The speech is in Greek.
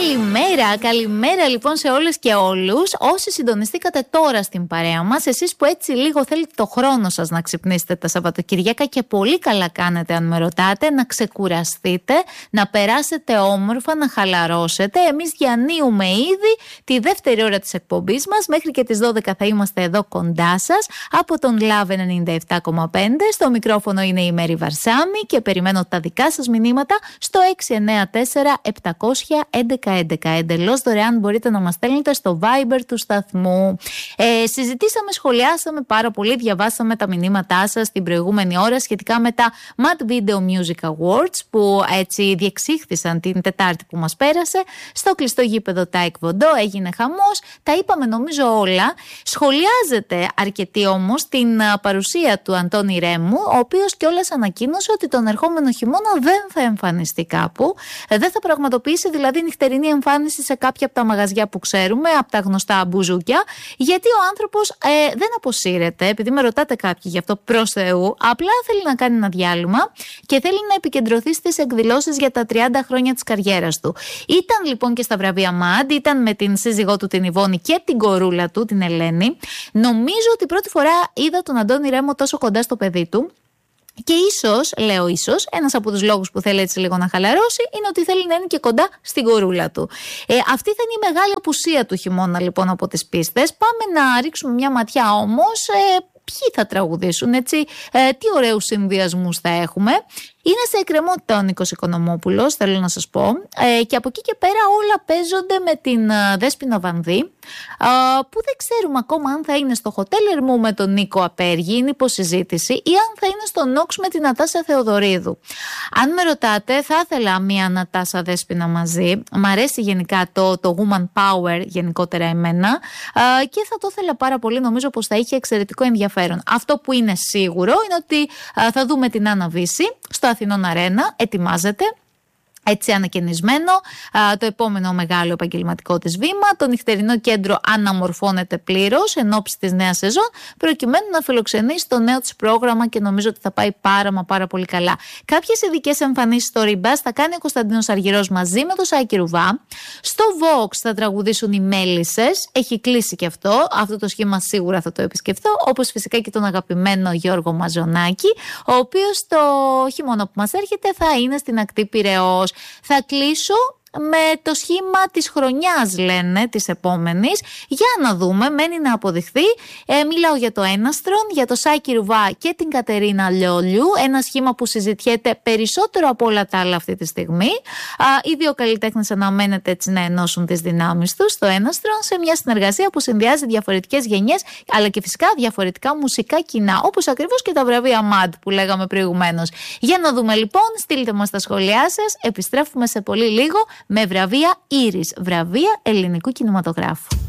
Καλημέρα λοιπόν σε όλες και όλους. Όσοι συντονιστήκατε τώρα στην παρέα μας, εσείς που έτσι λίγο θέλετε το χρόνο σας να ξυπνήσετε τα Σαββατοκυριακά και πολύ καλά κάνετε αν με ρωτάτε, να ξεκουραστείτε, να περάσετε όμορφα, να χαλαρώσετε. Εμείς διανύουμε ήδη τη δεύτερη ώρα της εκπομπής μας. Μέχρι και τις 12 θα είμαστε εδώ κοντά σας από τον Love 97,5. Στο μικρόφωνο είναι η Μέρη Βαρσάμη και περιμένω τα δικά σας μηνύματα στο 694-700-1111. Εντελώς δωρεάν μπορείτε να μας στέλνετε στο Viber του σταθμού. Συζητήσαμε, σχολιάσαμε πάρα πολύ, διαβάσαμε τα μηνύματά σας την προηγούμενη ώρα σχετικά με τα Mad Video Music Awards που έτσι διεξήχθησαν την Τετάρτη που μας πέρασε στο κλειστό γήπεδο Taekwondo. Έγινε χαμός, τα είπαμε νομίζω όλα. Σχολιάζεται αρκετή όμως την παρουσία του Αντώνη Ρέμου, ο οποίος κιόλας ανακοίνωσε ότι τον ερχόμενο χειμώνα δεν θα εμφανιστεί κάπου, δεν θα πραγματοποιήσει δηλαδή νυχτερινή εμφάνιση σε κάποια από τα μαγαζιά που ξέρουμε, από τα γνωστά μπουζούκια, γιατί ο άνθρωπος δεν αποσύρεται, επειδή με ρωτάτε κάποιοι γι' αυτό προς Θεού, απλά θέλει να κάνει ένα διάλειμμα και θέλει να επικεντρωθεί στις εκδηλώσεις για τα 30 χρόνια της καριέρας του. Ήταν λοιπόν και στα βραβεία MAD, ήταν με την σύζυγό του την Ιβόνη και την κορούλα του, την Ελένη. Νομίζω ότι πρώτη φορά είδα τον Αντώνη Ρέμο τόσο κοντά στο παιδί του. Και ίσως, λέω ίσως, ένας από τους λόγους που θέλει έτσι λίγο να χαλαρώσει είναι ότι θέλει να είναι και κοντά στην κορούλα του. Αυτή θα είναι η μεγάλη απουσία του χειμώνα λοιπόν από τις πίστες. Πάμε να ρίξουμε μια ματιά όμως. Ποιοι θα τραγουδήσουν, έτσι, τι ωραίους συνδυασμούς θα έχουμε. Είναι σε εκκρεμότητα ο Νίκος Οικονομόπουλος, θέλω να σας πω, και από εκεί και πέρα όλα παίζονται με την Δέσποινα Βανδύ, που δεν ξέρουμε ακόμα αν θα είναι στο Hotel Ερμού με τον Νίκο Απέργη, είναι υποσυζήτηση, ή αν θα είναι στο Νόξ με την Νατάσα Θεοδωρίδου. Αν με ρωτάτε, θα ήθελα μία Νατάσα Δέσποινα μαζί. Μ' αρέσει γενικά το Woman Power, γενικότερα εμένα, και θα το ήθελα πάρα πολύ, νομίζω πως θα είχε εξαιρετικό ενδιαφέρον. Αυτό που είναι σίγουρο είναι ότι θα δούμε την Άννα Βύση στο Αθηνών Αρένα, ετοιμάζεται. Έτσι ανακαινισμένο, το επόμενο μεγάλο επαγγελματικό της βήμα. Το νυχτερινό κέντρο αναμορφώνεται πλήρως εν ώψη της νέας σεζόν, προκειμένου να φιλοξενήσει το νέο της πρόγραμμα και νομίζω ότι θα πάει πάρα πολύ καλά. Κάποιες ειδικές εμφανίσεις στο Ριμπάς θα κάνει ο Κωνσταντίνος Αργυρός μαζί με τον Σάκη Ρουβά. Στο Vox θα τραγουδήσουν οι Μέλισσες. Έχει κλείσει και αυτό. Αυτό το σχήμα σίγουρα θα το επισκεφθώ. Όπως φυσικά και τον αγαπημένο Γιώργο Μαζονάκη, ο οποίος το χειμώνα που μας έρχεται θα είναι στην ακτή Πειραιώς. Θα κλείσω με το σχήμα της χρονιάς, λένε, της επόμενης. Για να δούμε, μένει να αποδειχθεί. Μιλάω για το Έναστρον, για το Σάκη Ρουβά και την Κατερίνα Λιόλιου. Ένα σχήμα που συζητιέται περισσότερο από όλα τα άλλα αυτή τη στιγμή. Οι δύο καλλιτέχνες αναμένεται έτσι να ενώσουν τις δυνάμεις τους στο Έναστρον σε μια συνεργασία που συνδυάζει διαφορετικές γενιές, αλλά και φυσικά διαφορετικά μουσικά κοινά, όπως ακριβώς και τα βραβεία MAD που λέγαμε προηγουμένως. Για να δούμε λοιπόν, στείλτε μας τα σχόλιά σας. Επιστρέφουμε σε πολύ λίγο με βραβεία Ήρις, βραβεία ελληνικού κινηματογράφου.